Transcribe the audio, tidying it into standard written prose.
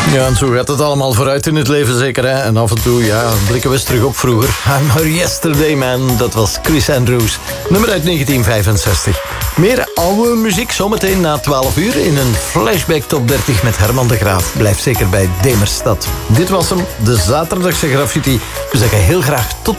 Ja, en zo gaat het allemaal vooruit in het leven zeker, hè? En af en toe, ja, blikken we eens terug op vroeger. Maar Yesterday Man, dat was Chris Andrews. Nummer uit 1965. Meer oude muziek zometeen na 12 uur in een flashback top 30 met Herman de Graaf. Blijf zeker bij Demerstad. Dit was hem, de zaterdagse graffiti. We zeggen heel graag tot